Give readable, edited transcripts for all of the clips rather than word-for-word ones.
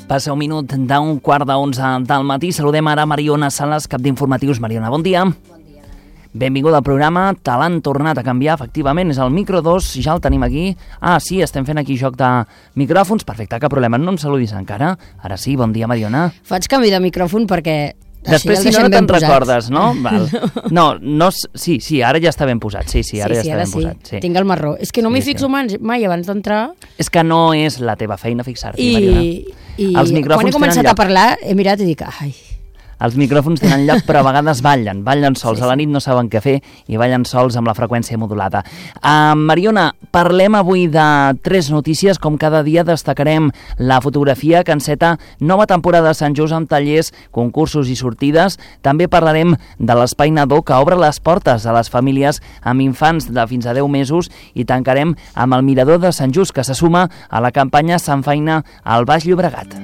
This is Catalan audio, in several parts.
Passa un minut d'un quart d'11 del matí. Saludem ara Mariona Sales, cap d'informatius. Mariona, bon dia. Bon dia. Benvinguda al programa. Te l'han tornat a canviar, efectivament. És el micro 2, ja el tenim aquí. Ah, sí, estem fent aquí joc de micròfons. Perfecte, cap problema. No em saludis encara. Ara sí, bon dia, Mariona. Faig canvi de micròfon perquè... Després, si no te'n recordes, no? Val. No, sí, ara ja està ben posat. Sí, ara ja està ben posat. Sí. Tinc el marró. És que no m'hi fixo mai abans d'entrar. És que no és la teva feina fixar-t'hi, Mariona. I quan he començat a parlar he mirat i dic, ai... Els micròfons tenen lloc, però a vegades ballen sols. A la nit no saben què fer i ballen sols amb la freqüència modulada. Mariona, parlem avui de 3 notícies. Com cada dia destacarem la fotografia que enceta nova temporada de Sant Just amb tallers, concursos i sortides. També parlarem de l'Espai Nadó, que obre les portes a les famílies amb infants de fins a 10 mesos, i tancarem amb el Mirador de Sant Just, que se suma a la campanya Sant Feina al Baix Llobregat.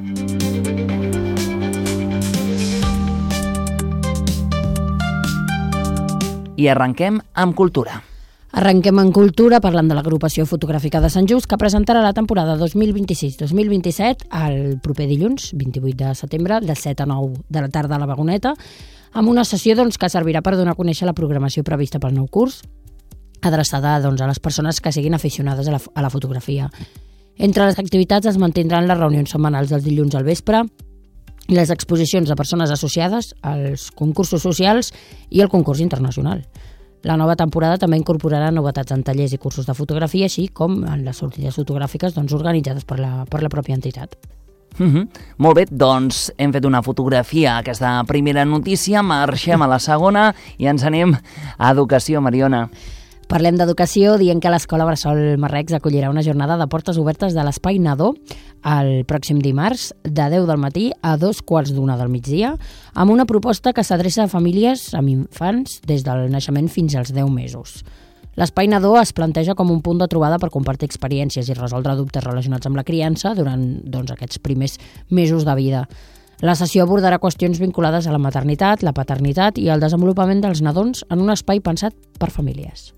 I arrenquem amb cultura. Arrenquem en cultura parlant de l'agrupació fotogràfica de Sant Just, que presentarà la temporada 2026-2027 el proper dilluns, 28 de setembre, de 7 a 9 de la tarda a la Vagoneta, amb una sessió que servirà per donar a conèixer la programació prevista pel nou curs, adreçada a les persones que siguin aficionades a la fotografia. Entre les activitats es mantindran les reunions setmanals dels dilluns al vespre, les exposicions de persones associades, els concursos socials i el concurs internacional. La nova temporada també incorporarà novetats en tallers i cursos de fotografia, així com en les sortides fotogràfiques organitzades per la pròpia entitat. Molt bé, doncs hem fet una fotografia a aquesta primera notícia, marxem a la segona i ens anem a educació, Mariona. Parlem d'educació dient que l'Escola Bressol Marrecs acollirà una jornada de portes obertes de l'Espai Nadó el pròxim dimarts, de 10 del matí a 2:15 del migdia, amb una proposta que s'adreça a famílies amb infants des del naixement fins als 10 mesos. L'Espai Nadó es planteja com un punt de trobada per compartir experiències i resoldre dubtes relacionats amb la criança durant aquests primers mesos de vida. La sessió abordarà qüestions vinculades a la maternitat, la paternitat i el desenvolupament dels nadons en un espai pensat per famílies.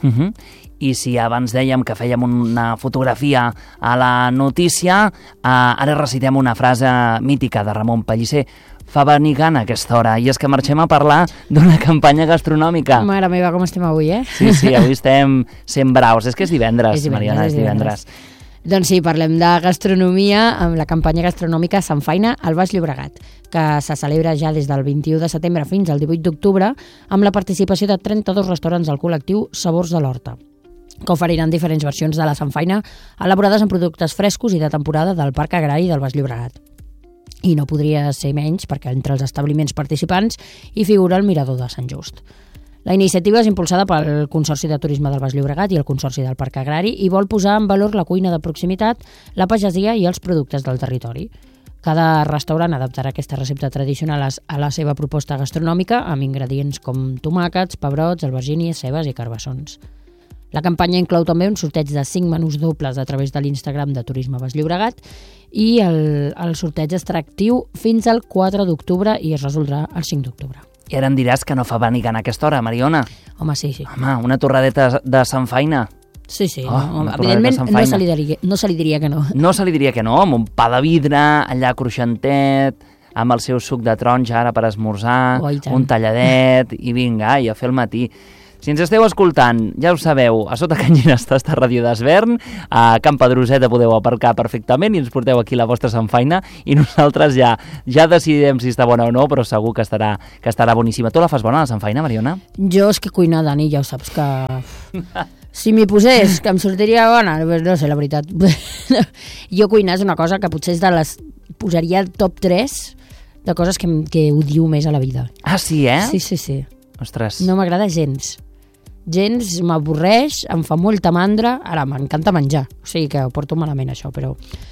I si abans dèiem que fèiem una fotografia a la notícia, ara recitem una frase mítica de Ramon Pellicer: fa venir gana aquesta hora, i és que marxem a parlar d'una campanya gastronòmica. Mare meva, com estem avui, Sí, avui estem sent braus. És que és divendres, Mariona, és divendres. Doncs sí, parlem de gastronomia amb la campanya gastronòmica Sant Feina al Baix Llobregat, que se celebra ja des del 21 de setembre fins al 18 d'octubre amb la participació de 32 restaurants del col·lectiu Sabors de l'Horta, que oferiran diferents versions de la Sant Feina elaborades amb productes frescos i de temporada del Parc Agrari del Baix Llobregat. I no podria ser menys perquè entre els establiments participants hi figura el Mirador de Sant Just. La iniciativa és impulsada pel Consorci de Turisme del Baix Llobregat i el Consorci del Parc Agrari i vol posar en valor la cuina de proximitat, la pagesia i els productes del territori. Cada restaurant adaptarà aquesta recepta tradicional a la seva proposta gastronòmica amb ingredients com tomàquets, pebrots, albergínies, cebes i carbassons. La campanya inclou també un sorteig de 5 menús dobles a través de l'Instagram de Turisme Baix Llobregat i el sorteig estarà actiu fins al 4 d'octubre i es resoldrà el 5 d'octubre. I ara em diràs que no fa venir gana a aquesta hora, Mariona. Home, sí. Home, una torradeta de Sant Feina. Sí. Evidentment no se li diria que no. No se li diria que no, amb un pa de vidre, allà cruixentet, amb el seu suc de taronja ara per esmorzar, un talladet, i vinga, i a fer el matí. Si ens esteu escoltant, ja ho sabeu, a sota Can Ginestà està Ràdio d'Esvern, a Can Pedroseta podeu aparcar perfectament i ens porteu aquí la vostra Sant Feina i nosaltres ja decidirem si està bona o no, però segur que estarà boníssima. Tu la fas bona, la Sant Feina, Mariona? Jo és que cuinar, Dani, ja ho saps que... Si m'hi posés, que em sortiria bona, no sé, la veritat. Jo cuinar és una cosa que potser posaria al top 3 de coses que odio més a la vida. Ah, sí, Sí. Ostres. No m'agrada gens, m'avorreix, em fa molta mandra. Ara, m'encanta menjar, o sigui que ho porto malament això, però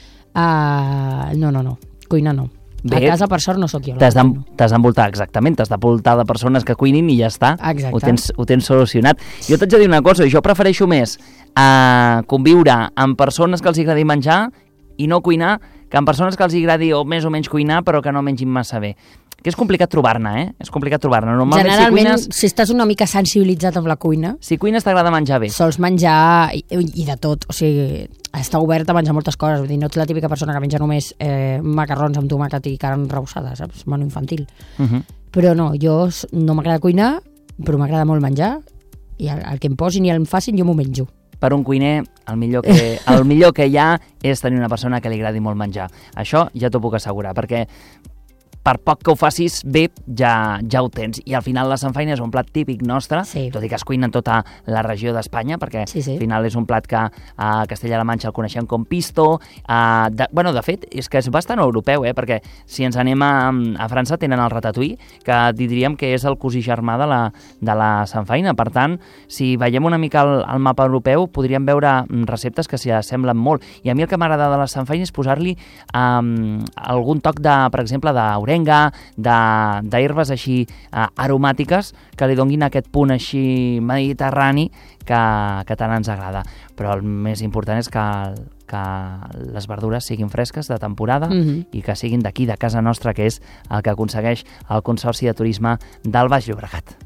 no, cuinar no. Bé, a casa, per sort, no sóc jo. T'has d'envoltar, exactament, t'has d'envoltar de persones que cuinin i ja està. Exacte. Ho tens solucionat. Jo t'haig de dir una cosa, jo prefereixo més conviure amb persones que els agradi menjar i no cuinar, que amb persones que els agradi o més o menys cuinar, però que no mengin massa bé. que és complicat trobar-ne, És complicat trobar-ne. Normalment, generalment, si estàs una mica sensibilitzat amb la cuina... Si cuines t'agrada menjar bé. Sols menjar i de tot, o sigui, està obert a menjar moltes coses, vull dir, no ets la típica persona que menja només macarrons amb tomàquet i carn rebossada, saps? Menú infantil. Però no, jo no m'agrada cuinar, però m'agrada molt menjar, i el que em posin i el em facin jo m'ho menjo. Per un cuiner, el millor que hi ha és tenir una persona que li agradi molt menjar. Això ja t'ho puc assegurar, perquè per poc que ho facis bé, ja ho tens. I al final la samfaina és un plat típic nostre, tot i que es cuina en tota la regió d'Espanya, perquè al final és un plat que a Castella-La Manxa el coneixem com pisto. De fet, és que és bastant europeu, perquè si ens anem a França tenen el ratatouille, que diríem que és el cosí germà de la samfaina. Per tant, si veiem una mica el mapa europeu, podríem veure receptes que s'hi assemblen molt. I a mi el que m'agrada de la samfaina és posar-li algun toc, per exemple, d'orenga, d'herbes així aromàtiques que li donguin aquest punt així mediterrani que tant ens agrada. Però el més important és que les verdures siguin fresques, de temporada, i que siguin d'aquí, de casa nostra, que és el que aconsegueix el Consorci de Turisme del Baix Llobregat.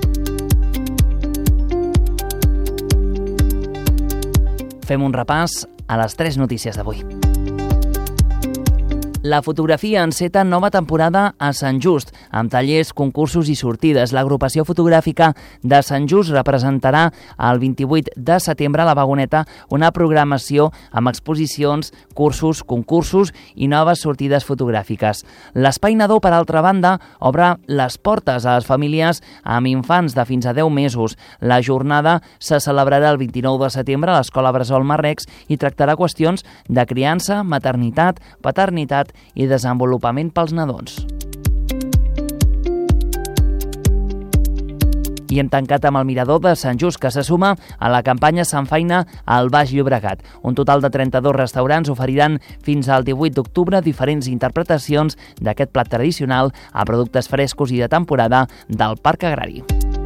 Fem un repàs a les 3 notícies d'avui. La fotografia enceta nova temporada a Sant Just, amb tallers, concursos i sortides. L'agrupació fotogràfica de Sant Just representarà el 28 de setembre a la Vagoneta una programació amb exposicions, cursos, concursos i noves sortides fotogràfiques. L'Espai Nadó, per altra banda, obre les portes a les famílies amb infants de fins a 10 mesos. La jornada se celebrarà el 29 de setembre a l'Escola Bressol Marrecs i tractarà qüestions de criança, maternitat, paternitat i desenvolupament pels nadons. I hem tancat amb el Mirador de Sant Just, que se suma a la campanya Samfaina al Baix Llobregat. Un total de 32 restaurants oferiran fins al 18 d'octubre diferents interpretacions d'aquest plat tradicional a productes frescos i de temporada del Parc Agrari.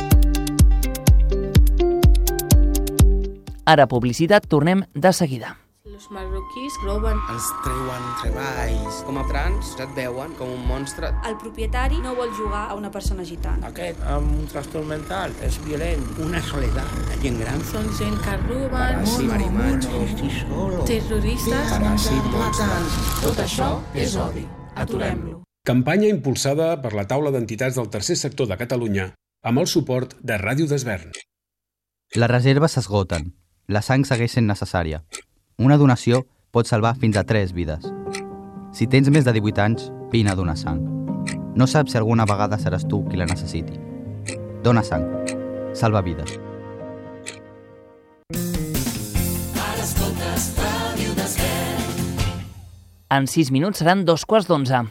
Ara publicitat, tornem de seguida. Els marroquís roben. Els treuen treballs. Com a trans et veuen com un monstre. El propietari no vol jugar a una persona gitana. Aquest amb un trastorn mental és violent. Una soledat, la gent gran. Són gent que roben, terroristes, monstres. Tot això és odi. Aturem-lo. Campanya impulsada per la Taula d'Entitats del Tercer Sector de Catalunya amb el suport de Ràdio d'Esvern. Les reserves s'esgoten. La sang segueix sent necessària. Una donació pot salvar fins a 3 vides. Si tens més de 18 anys, vine a donar sang. No saps si alguna vegada seràs tu qui la necessiti. Dona sang. Salva vides. En 6 minuts seran 11:15.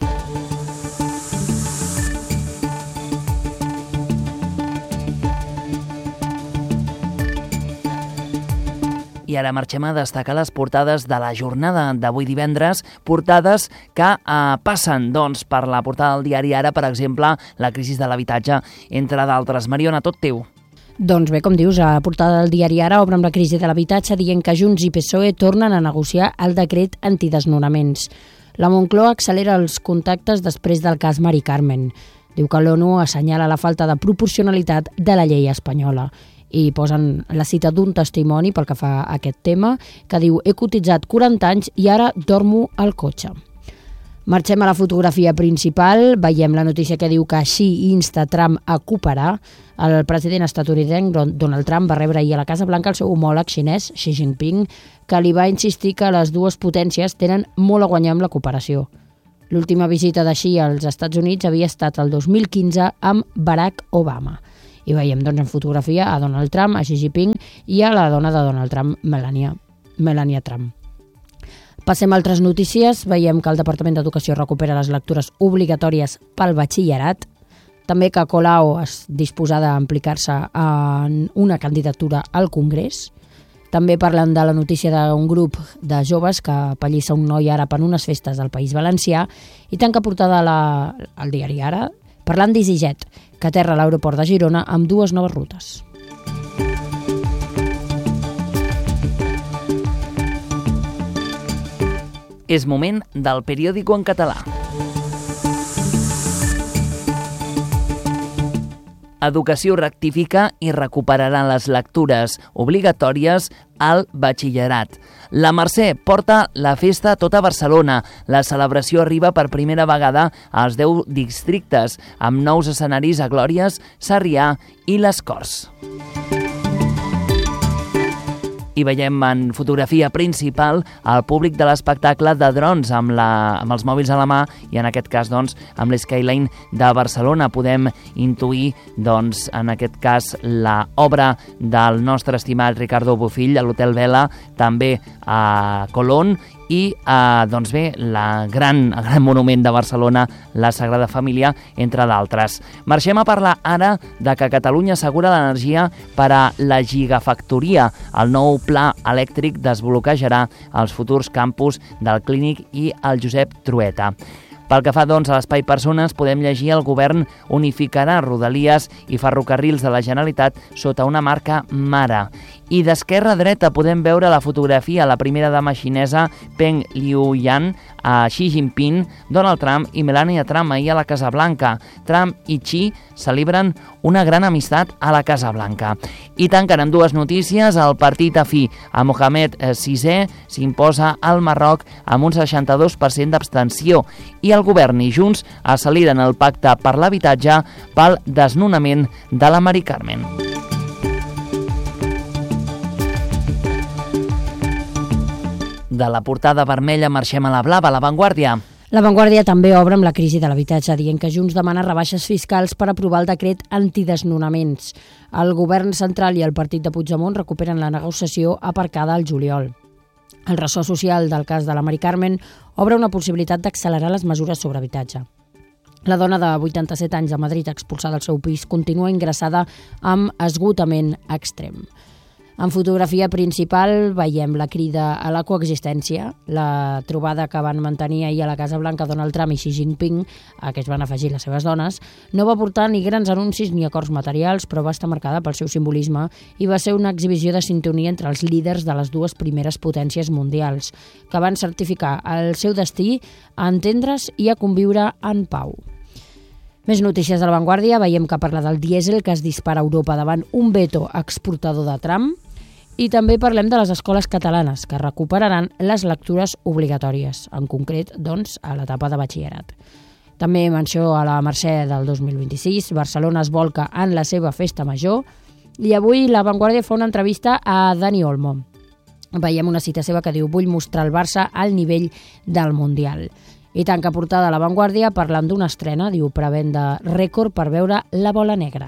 I ara marxem a destacar les portades de la jornada d'avui divendres, portades que passen per la portada del diari Ara, per exemple, la crisi de l'habitatge, entre d'altres. Mariona, tot teu. Doncs bé, com dius, a la portada del diari Ara obre amb la crisi de l'habitatge dient que Junts i PSOE tornen a negociar el decret antidesnonaments. La Moncloa accelera els contactes després del cas Mari Carmen. Diu que l'ONU assenyala la falta de proporcionalitat de la llei espanyola. I posen la cita d'un testimoni pel que fa a aquest tema, que diu: he cotitzat 40 anys i ara dormo al cotxe. Marxem a la fotografia principal, veiem la notícia que diu que Xi insta Trump a cooperar. El president estatunidenc Donald Trump va rebre ahir a la Casa Blanca el seu homòleg xinès, Xi Jinping, que li va insistir que les dues potències tenen molt a guanyar amb la cooperació. L'última visita de Xi als Estats Units havia estat el 2015 amb Barack Obama. I veiem en fotografia a Donald Trump, a Xi Jinping i a la dona de Donald Trump, Melania Trump. Passem a altres notícies. Veiem que el Departament d'Educació recupera les lectures obligatòries pel batxillerat. També que Colau es disposada a implicar-se en una candidatura al Congrés. També parlen de la notícia d'un grup de joves que pallissa un noi àrab en unes festes del País Valencià i tanca portada al diari Ara parlant d'EasyJet, que aterra a l'aeroport de Girona amb 2 noves rutes. És moment del periòdico en català. Educació rectifica i recuperaran les lectures obligatòries al batxillerat. La Mercè porta la festa a tota Barcelona. La celebració arriba per primera vegada als 10 districtes, amb nous escenaris a Glòries, Sarrià i les Corts. I veiem en fotografia principal el públic de l'espectacle de drons amb els mòbils a la mà i en aquest cas doncs, amb l'Skyline de Barcelona. Podem intuir doncs, en aquest cas l'obra del nostre estimat Ricardo Bofill a l'Hotel Vela, també a Colón, i doncs bé, el gran monument de Barcelona, la Sagrada Família, entre d'altres. Marxem a parlar ara de que Catalunya assegura l'energia per a la gigafactoria. El nou pla elèctric desbloquejarà els futurs campus del Clínic i el Josep Trueta. Pel que fa doncs, a l'espai persones, podem llegir el govern unificarà Rodalies i ferrocarrils de la Generalitat sota una marca mare. I d'esquerra a dreta podem veure la fotografia, la primera dama xinesa Peng Liyuan, a Xi Jinping, Donald Trump i Melania Trump ahir a la Casa Blanca. Trump i Xi celebren una gran amistat a la Casa Blanca. I tanquen amb dues notícies. El partit afí a Mohamed VI s'imposa al Marroc amb un 62% d'abstenció i el govern i Junts acceleren el pacte per l'habitatge pel desnonament de la Mari Carmen. De la portada vermella marxem a la blava, a La Vanguardia. La Vanguardia també obre amb la crisi de l'habitatge, dient que Junts demana rebaixes fiscals per aprovar el decret antidesnonaments. El govern central i el partit de Puigdemont recuperen la negociació aparcada al juliol. El ressò social del cas de la Mari Carmen obre una possibilitat d'accelerar les mesures sobre habitatge. La dona de 87 anys a Madrid, expulsada del seu pis, continua ingressada amb esgotament extrem. En fotografia principal veiem la crida a la coexistència, la trobada que van mantenir ahir a la Casa Blanca Donald Trump i Xi Jinping, a què es van afegir les seves dones, no va portar ni grans anuncis ni acords materials, però va estar marcada pel seu simbolisme i va ser una exhibició de sintonia entre els líders de les dues primeres potències mundials, que van certificar el seu destí a entendre's i a conviure en pau. Més notícies de La Vanguardia, veiem que parla del dièsel que es dispara a Europa davant un veto exportador de Trump i també parlem de les escoles catalanes que recuperaran les lectures obligatòries, en concret, doncs, a l'etapa de batxillerat. També menció a la Mercè del 2026, Barcelona es volca en la seva festa major i avui La Vanguardia fa una entrevista a Dani Olmo. Veiem una cita seva que diu: vull mostrar el Barça al nivell del Mundial. I tanca portada a La Vanguardia parlant d'una estrena, diu, prevenda rècord per veure La Bola Negra.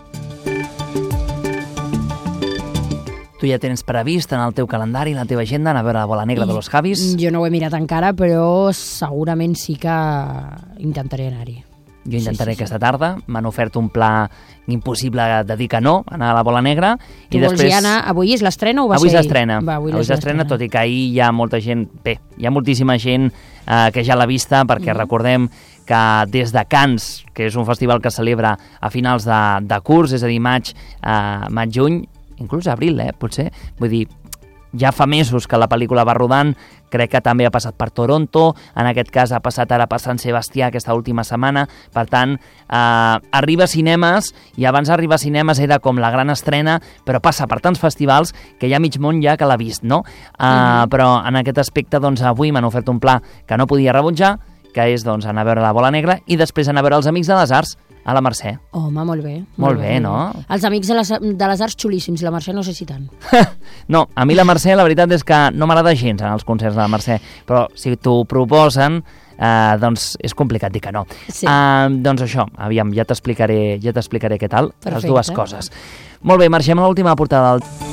Tu ja tens previst en el teu calendari, en la teva agenda, anar a veure La Bola Negra de los Javis? Jo no ho he mirat encara, però segurament sí que intentaré anar-hi. Jo intentaré aquesta tarda. M'han ofert un pla impossible de dir que no, anar a La Bola Negra. Tu vols ja anar? Avui és l'estrena o va avui ser? És l'estrena. Avui és l'estrena, tot i que ahir hi ha molta gent... Bé, hi ha moltíssima gent que ja l'ha vista, perquè recordem que des de Cannes, que és un festival que celebra a finals de curs, és a dir, maig-juny, inclús abril, potser. Vull dir, ja fa mesos que la pel·lícula va rodant, crec que també ha passat per Toronto, en aquest cas ha passat ara per Sant Sebastià aquesta última setmana, per tant, arriba a cinemes, i abans d'arribar a cinemes era com la gran estrena, però passa per tants festivals que hi ha mig món ja que l'ha vist, no? Però en aquest aspecte, doncs, avui m'han ofert un pla que no podia rebutjar, que és doncs, anar a veure La Bola Negra i després anar a veure Els Amics de les Arts, a la Mercè. Home, molt bé. Molt bé, no? Els Amics de les Arts xulíssims, la Mercè no sé si tant. No, a mi la Mercè la veritat és que no m'agrada gens en els concerts de la Mercè, però si t'ho proposen, doncs és complicat dir que no. Sí. Doncs això, aviam, ja t'explicaré què tal. Perfecte. Les dues coses. Molt bé, marxem a l'última portada del